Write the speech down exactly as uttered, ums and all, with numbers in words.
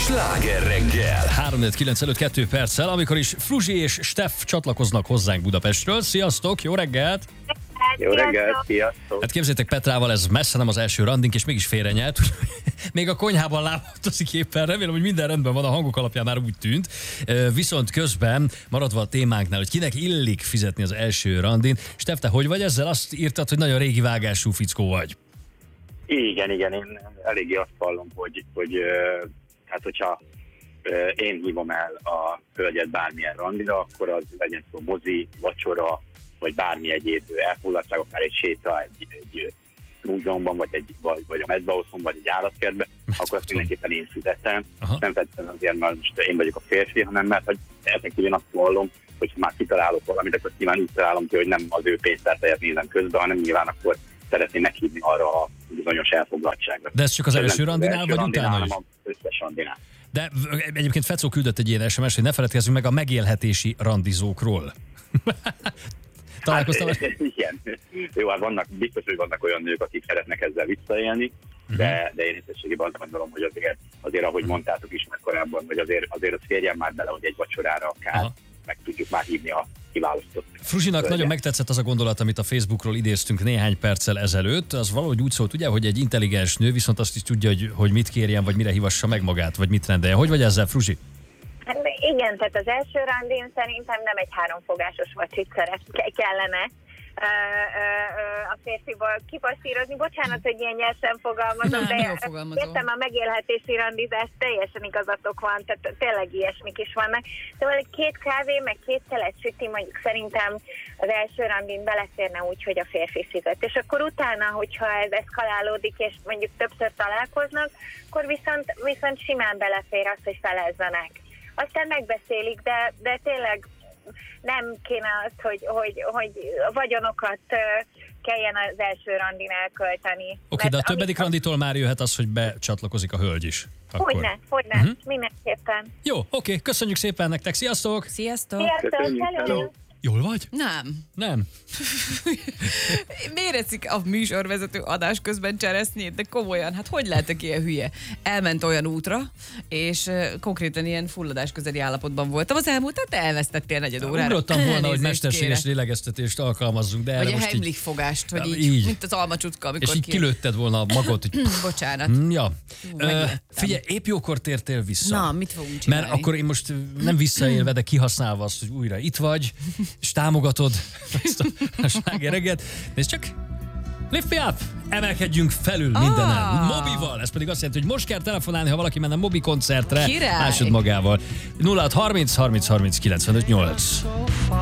Sláger reggel. három kilenc előtt kettő perccel, amikor is Fruzsi és Steff csatlakoznak hozzánk Budapestről. Sziasztok, jó reggelt! Jó reggelt, sziasztok! Hát képzeljétek, Petrával ez messze nem az első randink, és mégis félrenyelt. Még a konyhában lábatozik éppen, remélem, hogy minden rendben van, a hangok alapján már úgy tűnt. Viszont közben, maradva a témánknál, hogy kinek illik fizetni az első randin. Steff, te hogy vagy ezzel? Azt írtad, hogy nagyon régi vágású fickó vagy. Igen, igen, én eléggé azt hallom, hogy, hogy hát hogyha én hívom el a hölgyet bármilyen randira, akkor az legyen szó mozi, vacsora, vagy bármi egyéb elfoglaltság, akár egy séta, egy, egy múzeumban, vagy, egy, vagy, vagy a mezbaoszon, vagy egy állatkertbe, akkor azt mindenképpen én fizetem. Nem feltétlenül azért, mert most én vagyok a férfi, hanem mert hogy effektíven azt hallom, hogy már kitalálok valamit, akkor nyilván úgy találom ki, hogy nem az ő pénztárcáját nézem közben, hanem nyilván akkor szeretném meghívni arra a bizonyos elfoglaltságra. De ez csak az ez első randinál, első vagy randinál, utána is? hanem az összes randinál. De egyébként Fecó küldött egy ilyen es em es, hogy ne feledkezzünk meg a megélhetési randizókról. Találkoztam? Hát, igen. Jó, hát vannak, biztos, hogy vannak olyan nők, akik szeretnek ezzel visszaélni, de, de én összességében azt gondolom, hogy azért, azért ahogy mondtátok is meg korábban, hogy azért, azért az férjen már bele, hogy egy vacsorára akár Aha. meg tudjuk már hívni a kiválasztott. Fruzsinak Hölgyen. Nagyon megtetszett az a gondolat, amit a Facebookról idéztünk néhány perccel ezelőtt. Az valahogy úgy szólt, ugye, hogy egy intelligens nő viszont azt is tudja, hogy, hogy mit kérjen, vagy mire hívassa meg magát, vagy mit rendelje. Hogy vagy ezzel, Fruzsi? Igen, tehát az első randin szerintem nem egy háromfogásos vacsit szeret, kellene ö, ö, ö, a férfiból kipasszírozni. Bocsánat, hogy ilyen nyersen fogalmazom, nem, de értem a megélhetési randizás, teljesen igazatok van, tehát tényleg ilyesmik is vannak. Szóval egy két kávé, meg két szelet süti, mondjuk szerintem az első randin beleférne úgy, hogy a férfi fizet. És akkor utána, hogyha ez eszkalálódik, és mondjuk többször találkoznak, akkor viszont, viszont simán belefér az, hogy felezzenek. Aztán megbeszélik, de, de tényleg nem kéne azt, hogy, hogy, hogy vagyonokat kelljen az első randin elkölteni. Oké, okay, de a többedik amit... randitól már jöhet az, hogy becsatlakozik a hölgy is. Akkor. Hogyne, hogyne, uh-huh. mindenképpen. Jó, oké, okay, köszönjük szépen nektek, sziasztok! Sziasztok! Sziasztok, hello! Jól vagy? Nem. Nem. Miért eszik a műsorvezető adás közben cseresznyét? De komolyan, hát hogy lehetek ilyen hülye? Elment olyan útra, és uh, konkrétan ilyen fulladás közeli állapotban voltam. Az elmúlt, tehát elvesztettél negyed órára. Ugrottam volna, hogy mesterséges lélegeztetést alkalmazzunk, de vagy erre a most Heimlich így... fogást, hogy így, így, mint az almacsutka, amikor és így ki... kilőtted volna magad, hogy... Bocsánat. Ja. Uh, figyelj, épp jókor tértél vissza. Na, mit fogunk csinálni? Mert akkor én most nem visszaélve, de kihasználva azt, hogy újra itt vagy, és támogatod ezt a, a sláger reggelt. Nézd csak, lift me up! Emelkedjünk felül ah. mindenen. Mobival. Ez pedig azt jelenti, hogy most kell telefonálni, ha valaki menne Mobi koncertre. Király. Másod magával. nulla hat harminc harminc harminc kilencvenöt nyolc.